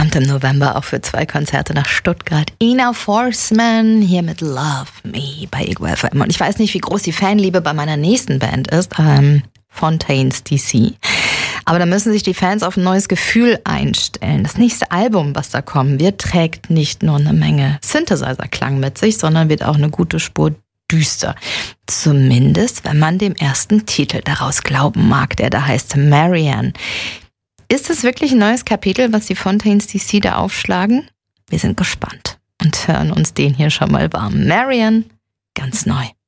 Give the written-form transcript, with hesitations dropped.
Und im November auch für 2 Konzerte nach Stuttgart. Ina Forsman hier mit Love Me bei Equal FM. Und ich weiß nicht, wie groß die Fanliebe bei meiner nächsten Band ist, Fontaines DC. Aber da müssen sich die Fans auf ein neues Gefühl einstellen. Das nächste Album, was da kommen wird, trägt nicht nur eine Menge Synthesizer-Klang mit sich, sondern wird auch eine gute Spur düster. Zumindest, wenn man dem ersten Titel daraus glauben mag, der da heißt Marianne. Ist es wirklich ein neues Kapitel, was die Fontaines DC da aufschlagen? Wir sind gespannt und hören uns den hier schon mal warm. Marianne, ganz neu.